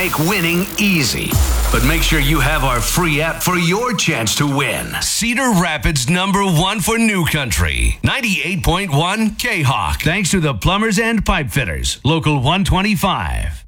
make winning easy. But make sure you have our free app for your chance to win. Cedar Rapids #1 for New Country. 98.1 K-Hawk. Thanks to the Plumbers and Pipe Fitters. Local 125.